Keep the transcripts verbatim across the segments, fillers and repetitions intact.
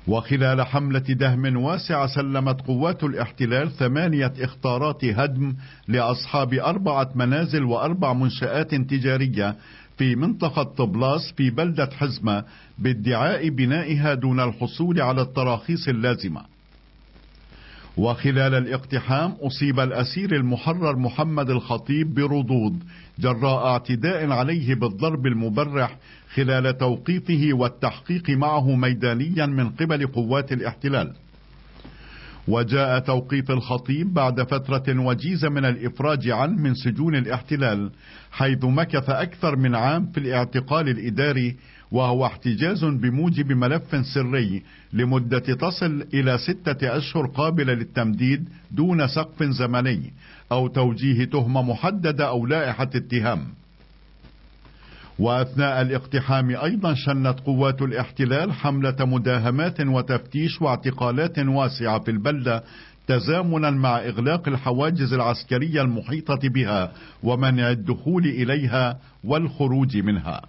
وخلال حملة دهم واسعة سلمت قوات الاحتلال ثمانية اخطارات هدم لأصحاب أربعة منازل وأربع منشآت تجارية في منطقة طبلاس في بلدة حزمة بادعاء بنائها دون الحصول على التراخيص اللازمة. وخلال الاقتحام أصيب الأسير المحرر محمد الخطيب برضوض جراء اعتداء عليه بالضرب المبرح خلال توقيفه والتحقيق معه ميدانيا من قبل قوات الاحتلال. وجاء توقيف الخطيب بعد فترة وجيزة من الإفراج عنه من سجون الاحتلال، حيث مكث أكثر من عام في الاعتقال الإداري، وهو احتجاز بموجب ملف سري لمدة تصل إلى ستة أشهر قابلة للتمديد دون سقف زمني أو توجيه تهمة محددة أو لائحة اتهام. وأثناء الاقتحام أيضا شنت قوات الاحتلال حملة مداهمات وتفتيش واعتقالات واسعة في البلدة، تزامنا مع إغلاق الحواجز العسكرية المحيطة بها ومنع الدخول إليها والخروج منها.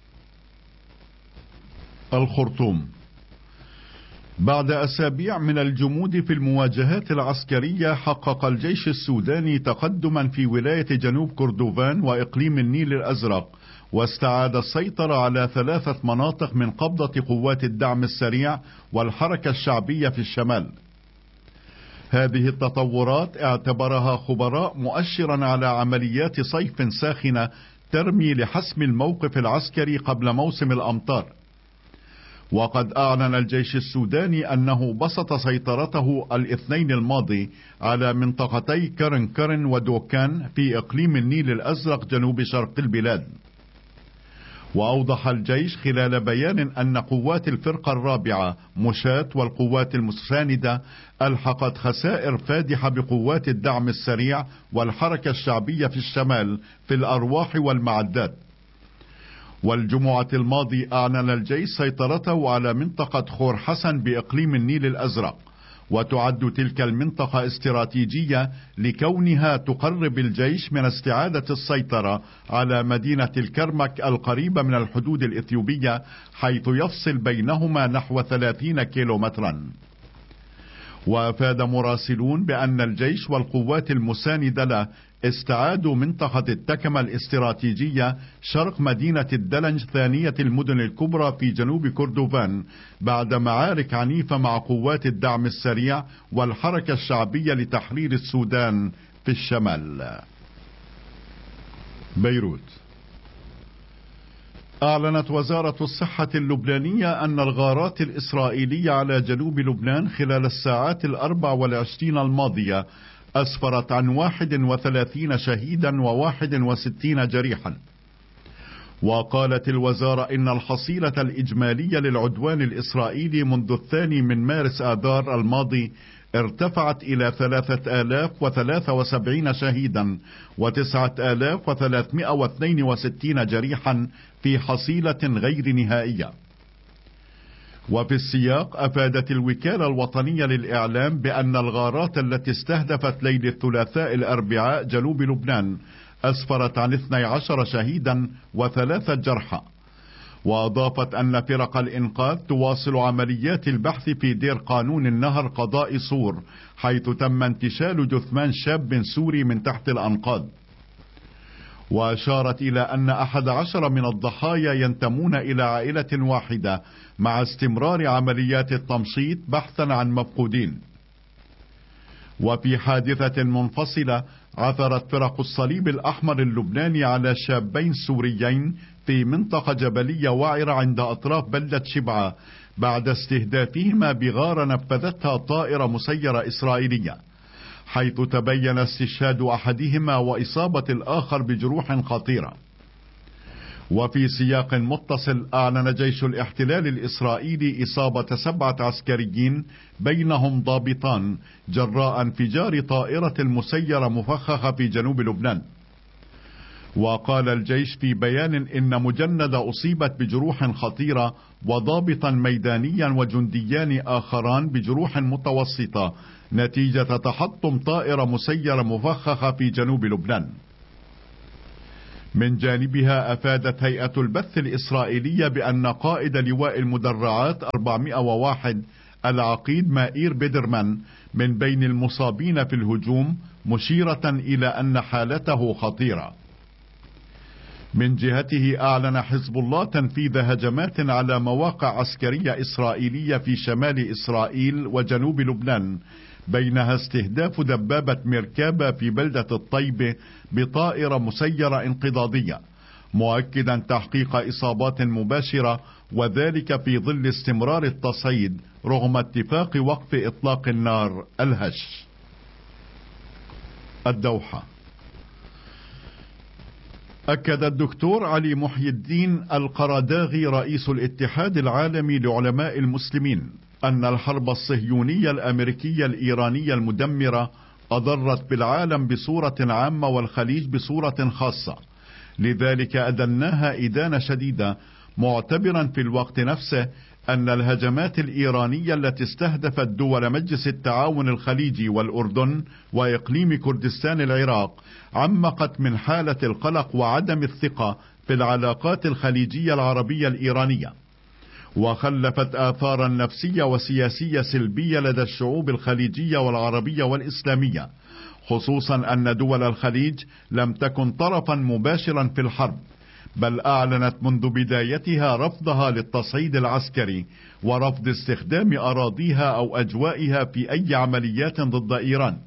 الخرطوم. بعد أسابيع من الجمود في المواجهات العسكرية، حقق الجيش السوداني تقدما في ولاية جنوب كردوفان وإقليم النيل الأزرق، واستعاد السيطرة على ثلاثة مناطق من قبضة قوات الدعم السريع والحركة الشعبية في الشمال. هذه التطورات اعتبرها خبراء مؤشرا على عمليات صيف ساخنة ترمي لحسم الموقف العسكري قبل موسم الأمطار. وقد أعلن الجيش السوداني أنه بسط سيطرته الاثنين الماضي على منطقتي كرن كرن ودوكان في إقليم النيل الأزرق جنوب شرق البلاد. وأوضح الجيش خلال بيان أن قوات الفرقة الرابعة مشاة والقوات المساندة ألحقت خسائر فادحة بقوات الدعم السريع والحركة الشعبية في الشمال في الأرواح والمعدات. والجمعة الماضي أعلن الجيش سيطرته على منطقة خور حسن بإقليم النيل الأزرق، وتعد تلك المنطقة استراتيجية لكونها تقرب الجيش من استعادة السيطرة على مدينة الكرمك القريبة من الحدود الإثيوبية، حيث يفصل بينهما نحو ثلاثين كيلومترا. وأفاد مراسلون بأن الجيش والقوات المساندة له استعادوا منطقة التكمة الاستراتيجية شرق مدينة الدلنج ثانية المدن الكبرى في جنوب كردوفان بعد معارك عنيفة مع قوات الدعم السريع والحركة الشعبية لتحرير السودان في الشمال. بيروت. أعلنت وزارة الصحة اللبنانية أن الغارات الإسرائيلية على جنوب لبنان خلال الساعات الأربع والعشرين الماضية أسفرت عن واحد وثلاثين شهيدا وواحد وستين جريحا. وقالت الوزارة إن الحصيلة الإجمالية للعدوان الإسرائيلي منذ الثاني من مارس آذار الماضي ارتفعت إلى ثلاثة آلاف وثلاثة وسبعين شهيدا وتسعة آلاف وثلاثمائة واثنين وستين جريحا في حصيلة غير نهائية. وفي السياق أفادت الوكالة الوطنية للإعلام بأن الغارات التي استهدفت ليلة الثلاثاء الأربعاء جنوب لبنان أسفرت عن اثني عشر شهيدا وثلاثة جرحى. وأضافت أن فرق الإنقاذ تواصل عمليات البحث في دير قانون النهر قضاء صور، حيث تم انتشال جثمان شاب سوري من تحت الأنقاض. وأشارت إلى أن أحد عشر من الضحايا ينتمون إلى عائلة واحدة، مع استمرار عمليات التمشيط بحثا عن مفقودين. وفي حادثة منفصلة عثرت فرق الصليب الأحمر اللبناني على شابين سوريين في منطقة جبلية وعرة عند أطراف بلدة شبعة بعد استهدافهما بغارة نفذتها طائرة مسيرة إسرائيلية، حيث تبين استشهاد أحدهما وإصابة الآخر بجروح خطيرة. وفي سياق متصل أعلن جيش الاحتلال الإسرائيلي إصابة سبعة عسكريين بينهم ضابطان جراء انفجار طائرة مسيرة مفخخة في جنوب لبنان. وقال الجيش في بيان إن مجندة أصيبت بجروح خطيرة وضابطا ميدانيا وجنديان آخران بجروح متوسطة نتيجة تحطم طائرة مسيرة مفخخة في جنوب لبنان. من جانبها أفادت هيئة البث الإسرائيلية بأن قائد لواء المدرعات أربعمائة وواحد العقيد مائير بيدرمان من بين المصابين في الهجوم، مشيرة إلى أن حالته خطيرة. من جهته أعلن حزب الله تنفيذ هجمات على مواقع عسكرية إسرائيلية في شمال إسرائيل وجنوب لبنان، بينها استهداف دبابة ميركابة في بلدة الطيبة بطائرة مسيرة انقضاضية، مؤكدا تحقيق إصابات مباشرة، وذلك في ظل استمرار التصعيد رغم اتفاق وقف إطلاق النار الهش. الدوحة. أكد الدكتور علي محي الدين القرداغي رئيس الاتحاد العالمي لعلماء المسلمين أن الحرب الصهيونية الأمريكية الإيرانية المدمرة أضرت بالعالم بصورة عامة والخليج بصورة خاصة، لذلك أدناها إدانة شديدة، معتبرا في الوقت نفسه أن الهجمات الإيرانية التي استهدفت دول مجلس التعاون الخليجي والأردن وإقليم كردستان العراق عمقت من حالة القلق وعدم الثقة في العلاقات الخليجية العربية الإيرانية، وخلفت آثارا نفسية وسياسية سلبية لدى الشعوب الخليجية والعربية والإسلامية، خصوصا أن دول الخليج لم تكن طرفا مباشرا في الحرب، بل أعلنت منذ بدايتها رفضها للتصعيد العسكري ورفض استخدام أراضيها أو أجوائها في أي عمليات ضد إيران.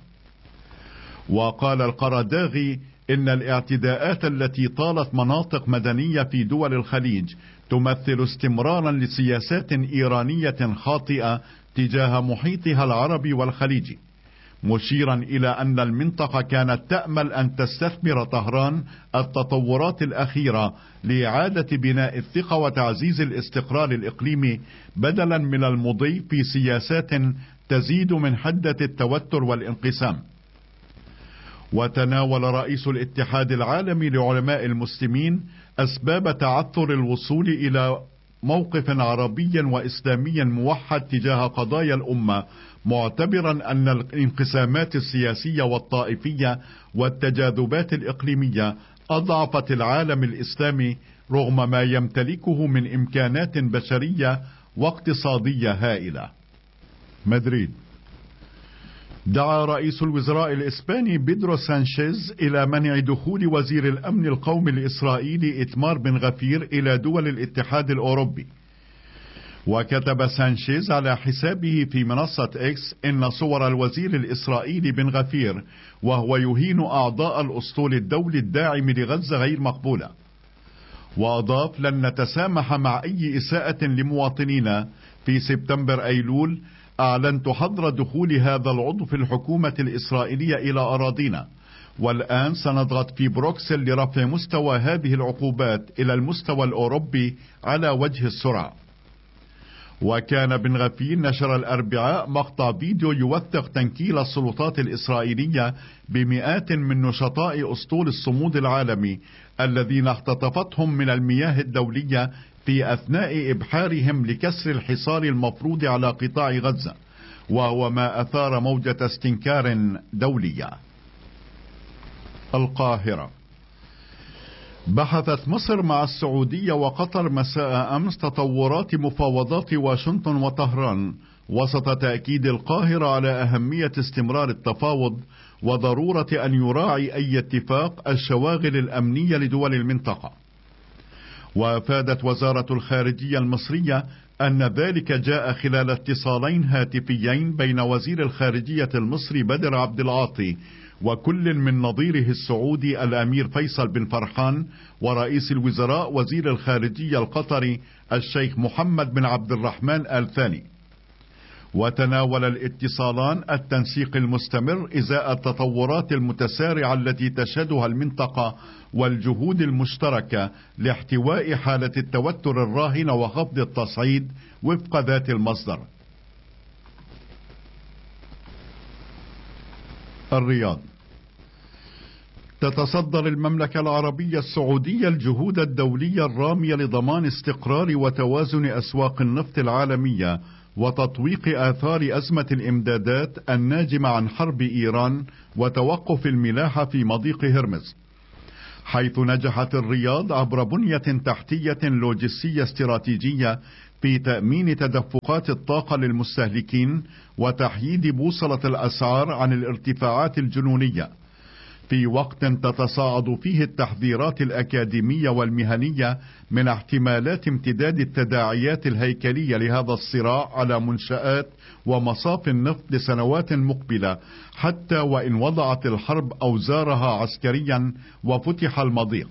وقال القرداغي إن الاعتداءات التي طالت مناطق مدنية في دول الخليج تمثل استمرارا لسياسات إيرانية خاطئة تجاه محيطها العربي والخليجي، مشيرا إلى أن المنطقة كانت تأمل أن تستثمر طهران التطورات الأخيرة لإعادة بناء الثقة وتعزيز الاستقرار الإقليمي، بدلا من المضي في سياسات تزيد من حدة التوتر والانقسام. وتناول رئيس الاتحاد العالمي لعلماء المسلمين أسباب تعثر الوصول إلى موقف عربي وإسلامي موحد تجاه قضايا الأمة، معتبرا أن الانقسامات السياسية والطائفية والتجاذبات الإقليمية أضعفت العالم الإسلامي رغم ما يمتلكه من إمكانات بشرية واقتصادية هائلة. مدريد. دعا رئيس الوزراء الإسباني بيدرو سانشيز إلى منع دخول وزير الأمن القومي الإسرائيلي إتمار بن غفير إلى دول الاتحاد الأوروبي. وكتب سانشيز على حسابه في منصة إكس إن صور الوزير الإسرائيلي بن غفير وهو يهين أعضاء الأسطول الدولي الداعم لغزة غير مقبولة، وأضاف: لن نتسامح مع أي إساءة لمواطنينا. في سبتمبر أيلول أعلنت حظر دخول هذا العضو في الحكومة الإسرائيلية إلى أراضينا، والآن سنضغط في بروكسل لرفع مستوى هذه العقوبات إلى المستوى الأوروبي على وجه السرعة. وكان بن غفير نشر الأربعاء مقطع فيديو يوثق تنكيل السلطات الإسرائيلية بمئات من نشطاء أسطول الصمود العالمي الذين اختطفتهم من المياه الدولية في أثناء إبحارهم لكسر الحصار المفروض على قطاع غزة، وهو ما أثار موجة استنكار دولية. القاهرة. بحثت مصر مع السعودية وقطر مساء أمس تطورات مفاوضات واشنطن وطهران، وسط تأكيد القاهرة على أهمية استمرار التفاوض وضرورة أن يراعي أي اتفاق الشواغل الأمنية لدول المنطقة. وأفادت وزارة الخارجية المصرية أن ذلك جاء خلال اتصالين هاتفيين بين وزير الخارجية المصري بدر عبد العاطي وكل من نظيره السعودي الأمير فيصل بن فرحان ورئيس الوزراء وزير الخارجية القطري الشيخ محمد بن عبد الرحمن آل ثاني. وتناول الاتصالان التنسيق المستمر إزاء التطورات المتسارعة التي تشهدها المنطقة والجهود المشتركة لاحتواء حالة التوتر الراهنة وخفض التصعيد وفق ذات المصدر. الرياض. تتصدر المملكة العربية السعودية الجهود الدولية الرامية لضمان استقرار وتوازن أسواق النفط العالمية وتطويق آثار أزمة الإمدادات الناجمة عن حرب إيران وتوقف الملاحة في مضيق هرمز، حيث نجحت الرياض عبر بنية تحتية لوجستية استراتيجية في تأمين تدفقات الطاقة للمستهلكين وتحييد بوصلة الأسعار عن الارتفاعات الجنونية، في وقت تتصاعد فيه التحذيرات الأكاديمية والمهنية من احتمالات امتداد التداعيات الهيكلية لهذا الصراع على منشآت ومصاف النفط لسنوات مقبلة، حتى وإن وضعت الحرب أوزارها عسكريا وفتح المضيق.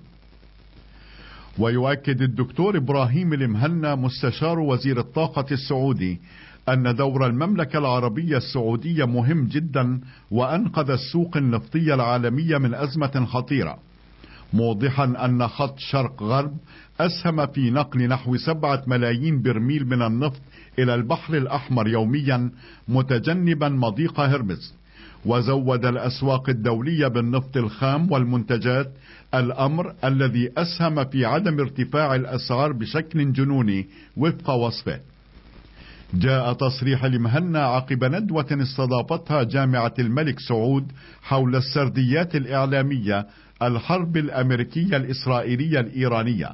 ويؤكد الدكتور إبراهيم المهنا مستشار وزير الطاقة السعودي أن دور المملكة العربية السعودية مهم جدا وأنقذ السوق النفطية العالمية من أزمة خطيرة، موضحا أن خط شرق غرب أسهم في نقل نحو سبعة ملايين برميل من النفط إلى البحر الأحمر يوميا متجنبا مضيق هرمز، وزود الأسواق الدولية بالنفط الخام والمنتجات، الأمر الذي أسهم في عدم ارتفاع الأسعار بشكل جنوني وفق وصفه. جاء تصريح المهنا عقب ندوة استضافتها جامعة الملك سعود حول السرديات الإعلامية الحرب الأمريكية الإسرائيلية الإيرانية.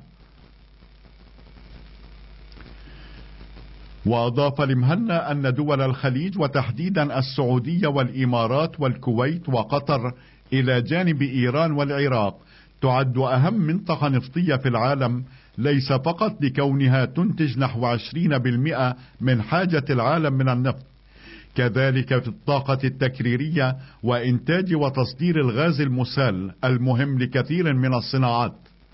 وأضاف المهنا أن دول الخليج وتحديدا السعودية والإمارات والكويت وقطر إلى جانب إيران والعراق تعد أهم منطقة نفطية في العالم، ليس فقط لكونها تنتج نحو عشرين بالمئة من حاجة العالم من النفط، كذلك في الطاقة التكريرية وإنتاج وتصدير الغاز المسال المهم لكثير من الصناعات.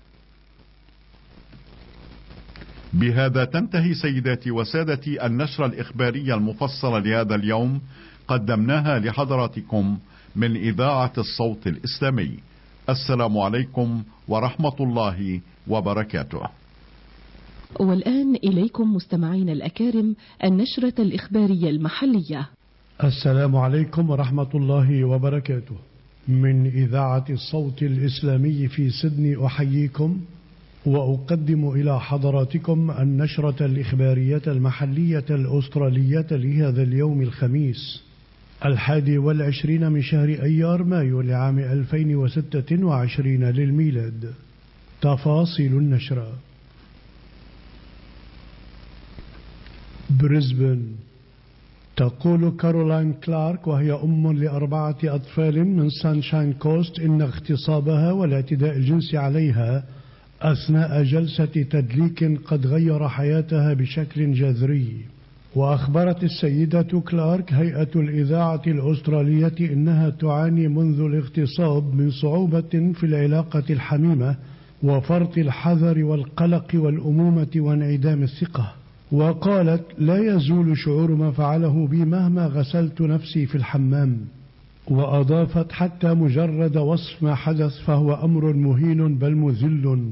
بهذا تنتهي سيداتي وسادتي النشرة الإخبارية المفصلة لهذا اليوم، قدمناها لحضراتكم من إذاعة الصوت الإسلامي. السلام عليكم ورحمة الله وبركاته. والآن إليكم مستمعين الأكارم النشرة الإخبارية المحلية. السلام عليكم ورحمة الله وبركاته. من إذاعة الصوت الإسلامي في سيدني أحييكم وأقدم إلى حضراتكم النشرة الإخبارية المحلية الأسترالية لهذا اليوم الخميس الحادي والعشرين من شهر أيار مايو لعام ألفين وستة وعشرين للميلاد. تفاصيل النشرة. بريسبن. تقول كارولاين كلارك وهي أم لأربعة أطفال من سانشاين كوست إن اغتصابها والاعتداء الجنسي عليها أثناء جلسة تدليك قد غير حياتها بشكل جذري. وأخبرت السيدة كلارك هيئة الإذاعة الأسترالية إنها تعاني منذ الاغتصاب من صعوبة في العلاقة الحميمة وفرط الحذر والقلق والأمومة وانعدام الثقة. وقالت: لا يزول شعور ما فعله بي مهما غسلت نفسي في الحمام. وأضافت: حتى مجرد وصف ما حدث فهو أمر مهين بل مذل،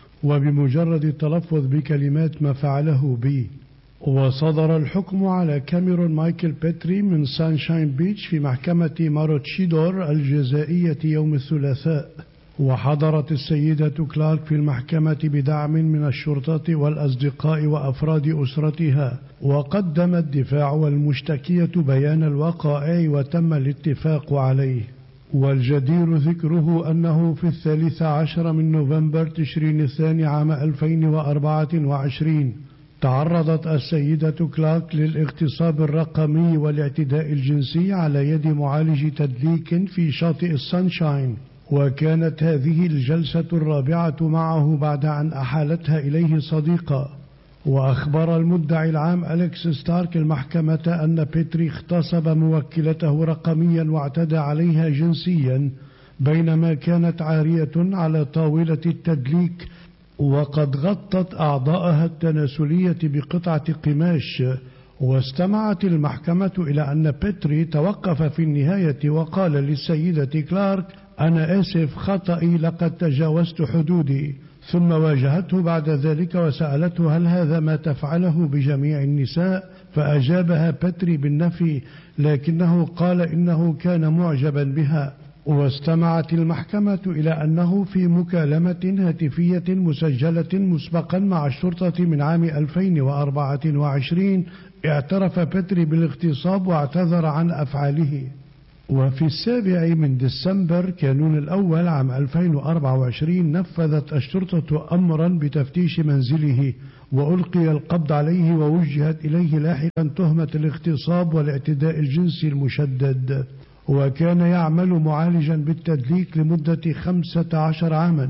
وبمجرد التلفظ بكلمات ما فعله بي. وصدر الحكم على كاميرون مايكل بيتري من سانشاين بيتش في محكمة ماروتشيدور الجزائية يوم الثلاثاء. وحضرت السيدة كلارك في المحكمة بدعم من الشرطة والأصدقاء وأفراد أسرتها، وقدم الدفاع والمشتكية بيان الوقائع وتم الاتفاق عليه. والجدير ذكره أنه في الثالث عشر من نوفمبر تشرين الثاني عام ألفين وأربعة وعشرين تعرضت السيدة كلارك للاغتصاب الرقمي والاعتداء الجنسي على يد معالج تدليك في شاطئ السانشاين، وكانت هذه الجلسة الرابعة معه بعد أن أحالتها إليه صديقة. وأخبر المدعي العام أليكس ستارك المحكمة أن بيتري اغتصب موكلته رقميا واعتدى عليها جنسيا بينما كانت عارية على طاولة التدليك، وقد غطت أعضاءها التناسلية بقطعة قماش. واستمعت المحكمة إلى أن بيتري توقف في النهاية وقال للسيدة كلارك: أنا آسف، خطئي، لقد تجاوزت حدودي. ثم واجهته بعد ذلك وسألته: هل هذا ما تفعله بجميع النساء؟ فأجابها بيتري بالنفي، لكنه قال إنه كان معجبا بها. واستمعت المحكمة إلى أنه في مكالمة هاتفية مسجلة مسبقا مع الشرطة من عام ألفين وأربعة وعشرين اعترف بيتري بالاغتصاب واعتذر عن أفعاله. وفي السابع من ديسمبر كانون الأول عام ألفين وأربعة وعشرين نفذت الشرطة أمرا بتفتيش منزله، وألقي القبض عليه ووجهت إليه لاحقا تهمة الاغتصاب والاعتداء الجنسي المشدد. وكان يعمل معالجا بالتدليك لمدة خمسة عشر عاما.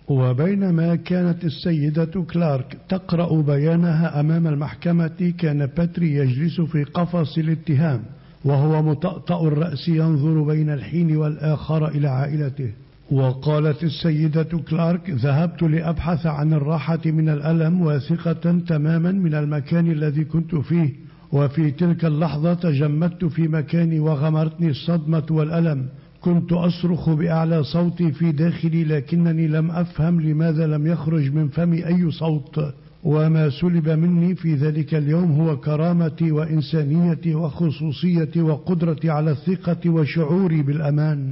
وبينما كانت السيدة كلارك تقرأ بيانها أمام المحكمة، كان باتري يجلس في قفص الاتهام وهو مطأطأ الرأس ينظر بين الحين والآخر إلى عائلته. وقالت السيدة كلارك: ذهبت لأبحث عن الراحة من الألم واثقة تماما من المكان الذي كنت فيه، وفي تلك اللحظة تجمدت في مكاني وغمرتني الصدمة والألم. كنت أصرخ بأعلى صوتي في داخلي، لكنني لم أفهم لماذا لم يخرج من فمي أي صوت. وما سلب مني في ذلك اليوم هو كرامتي وإنسانيتي وخصوصيتي وقدرتي على الثقة وشعوري بالأمان.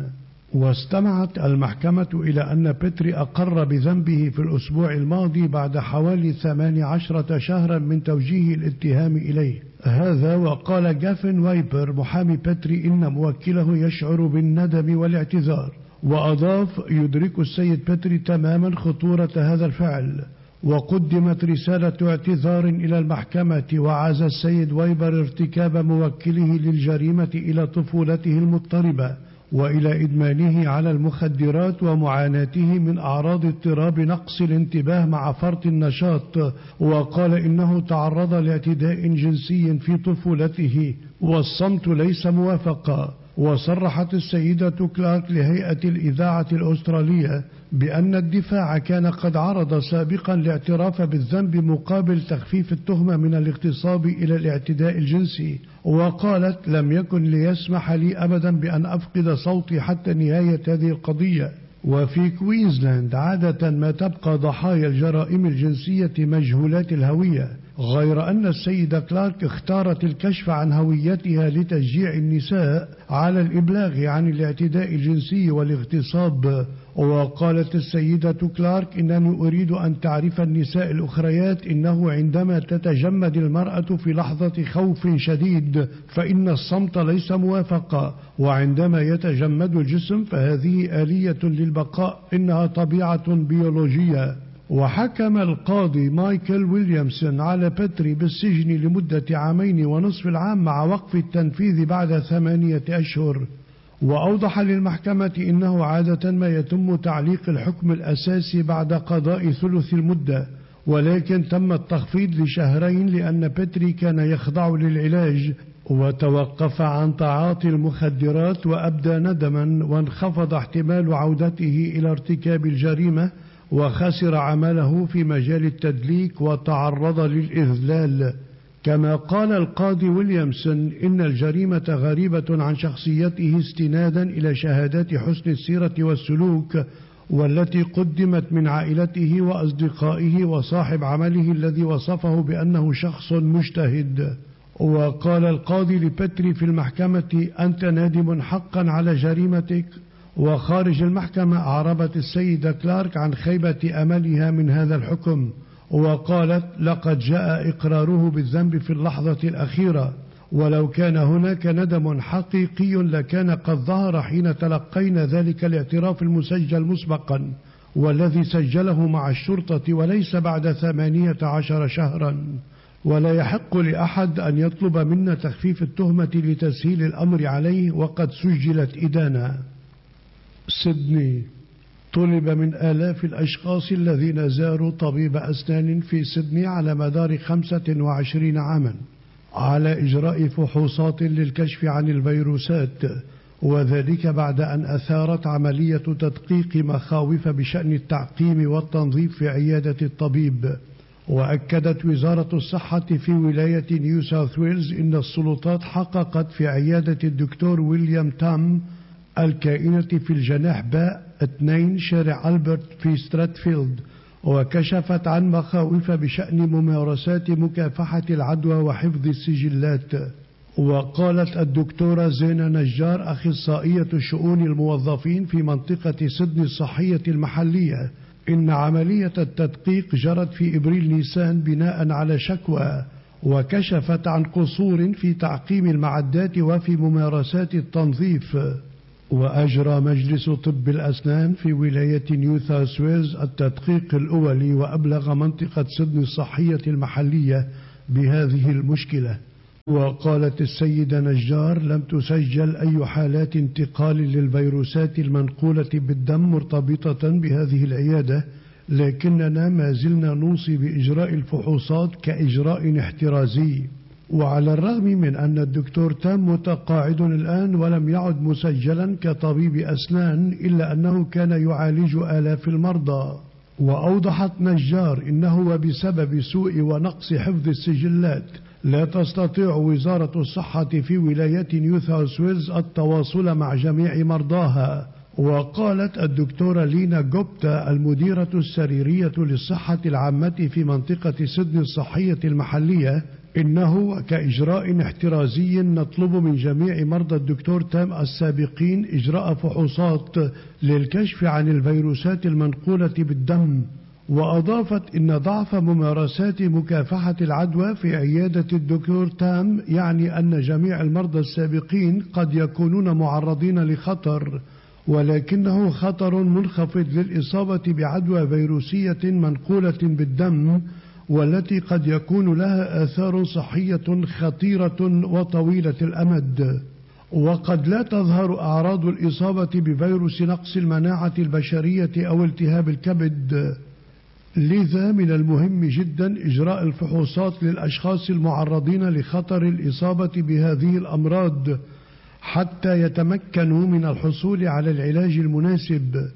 واستمعت المحكمة إلى أن بيتري أقر بذنبه في الأسبوع الماضي بعد حوالي ثمان عشرة شهرا من توجيه الاتهام إليه. هذا وقال جافن وايبر محامي بيتري إن موكله يشعر بالندم والاعتذار، وأضاف: يدرك السيد بيتري تماما خطورة هذا الفعل. وقدمت رسالة اعتذار إلى المحكمة، وعزى السيد وايبر ارتكاب موكله للجريمة إلى طفولته المضطربة وإلى إدمانه على المخدرات ومعاناته من أعراض اضطراب نقص الانتباه مع فرط النشاط. وقال إنه تعرض لاعتداء جنسي في طفولته والصمت ليس موافقا. وصرحت السيدة كلارك لهيئة الإذاعة الأسترالية بأن الدفاع كان قد عرض سابقا الاعتراف بالذنب مقابل تخفيف التهمة من الاغتصاب إلى الاعتداء الجنسي. وقالت: لم يكن ليسمح لي أبدا بأن أفقد صوتي حتى نهاية هذه القضية. وفي كوينزلاند عادة ما تبقى ضحايا الجرائم الجنسية مجهولات الهوية، غير أن السيدة كلارك اختارت الكشف عن هويتها لتشجيع النساء على الإبلاغ عن الاعتداء الجنسي والاغتصاب. وقالت السيدة كلارك: إنني أريد أن تعرف النساء الأخريات إنه عندما تتجمد المرأة في لحظة خوف شديد فإن الصمت ليس موافقا، وعندما يتجمد الجسم فهذه آلية للبقاء، إنها طبيعة بيولوجية. وحكم القاضي مايكل ويليامسون على بيتري بالسجن لمدة عامين ونصف العام مع وقف التنفيذ بعد ثمانية أشهر. وأوضح للمحكمة إنه عادة ما يتم تعليق الحكم الأساسي بعد قضاء ثلث المدة، ولكن تم التخفيض لشهرين لأن بيتري كان يخضع للعلاج وتوقف عن تعاطي المخدرات وأبدى ندما، وانخفض احتمال عودته إلى ارتكاب الجريمة، وخسر عمله في مجال التدليك وتعرض للإذلال. كما قال القاضي ويليامسون إن الجريمة غريبة عن شخصيته استنادا إلى شهادات حسن السيرة والسلوك والتي قدمت من عائلته وأصدقائه وصاحب عمله الذي وصفه بأنه شخص مجتهد. وقال القاضي لبيتري في المحكمة: أنت نادم حقا على جريمتك. وخارج المحكمة أعربت السيدة كلارك عن خيبة أملها من هذا الحكم، وقالت: لقد جاء إقراره بالذنب في اللحظة الأخيرة، ولو كان هناك ندم حقيقي لكان قد ظهر حين تلقينا ذلك الاعتراف المسجل مسبقا والذي سجله مع الشرطة وليس بعد ثمانية عشر شهرا. ولا يحق لأحد أن يطلب منا تخفيف التهمة لتسهيل الأمر عليه وقد سجلت إدانة. سيدني. طلب من آلاف الأشخاص الذين زاروا طبيب أسنان في سيدني على مدار خمسة وعشرين عاما على إجراء فحوصات للكشف عن الفيروسات، وذلك بعد أن أثارت عملية تدقيق مخاوف بشأن التعقيم والتنظيف في عيادة الطبيب. وأكدت وزارة الصحة في ولاية نيو ساوث ويلز إن السلطات حققت في عيادة الدكتور ويليام تام الكائنة في الجناح باء اثنين شارع ألبرت في ستراتفيلد، وكشفت عن مخاوف بشأن ممارسات مكافحة العدوى وحفظ السجلات. وقالت الدكتورة زينة نجار أخصائية شؤون الموظفين في منطقة سيدني الصحية المحلية إن عملية التدقيق جرت في إبريل نيسان بناء على شكوى، وكشفت عن قصور في تعقيم المعدات وفي ممارسات التنظيف. وأجرى مجلس طب الأسنان في ولاية نيو ساوث ويلز التدقيق الأولي وأبلغ منطقة سيدني الصحية المحلية بهذه المشكلة. وقالت السيدة نجار: لم تسجل أي حالات انتقال للفيروسات المنقولة بالدم مرتبطة بهذه العيادة، لكننا ما زلنا نوصي بإجراء الفحوصات كإجراء احترازي. وعلى الرغم من أن الدكتور تام متقاعد الآن ولم يعد مسجلا كطبيب أسنان، إلا أنه كان يعالج آلاف المرضى. وأوضحت نجار إنه وبسبب سوء ونقص حفظ السجلات لا تستطيع وزارة الصحة في ولاية نيو ساوث ويلز التواصل مع جميع مرضاها. وقالت الدكتورة لينا جوبتا المديرة السريرية للصحة العامة في منطقة سيدني الصحية المحلية: إنه كإجراء احترازي نطلب من جميع مرضى الدكتور تام السابقين إجراء فحوصات للكشف عن الفيروسات المنقولة بالدم. وأضافت إن ضعف ممارسات مكافحة العدوى في عيادة الدكتور تام يعني أن جميع المرضى السابقين قد يكونون معرضين لخطر، ولكنه خطر منخفض للإصابة بعدوى فيروسية منقولة بالدم، والتي قد يكون لها آثار صحية خطيرة وطويلة الأمد. وقد لا تظهر أعراض الإصابة بفيروس نقص المناعة البشرية أو التهاب الكبد، لذا من المهم جدا إجراء الفحوصات للأشخاص المعرضين لخطر الإصابة بهذه الأمراض حتى يتمكنوا من الحصول على العلاج المناسب،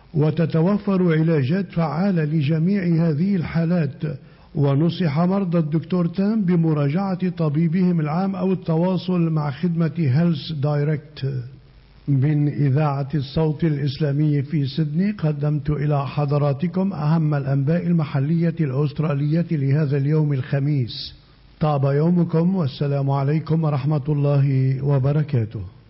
وتتوفر علاجات فعالة لجميع هذه الحالات. ونصح مرضى الدكتور تام بمراجعة طبيبهم العام أو التواصل مع خدمة هيلث دايركت. من إذاعة الصوت الإسلامي في سيدني قدمت إلى حضراتكم أهم الأنباء المحلية الأسترالية لهذا اليوم الخميس. طاب يومكم والسلام عليكم ورحمة الله وبركاته.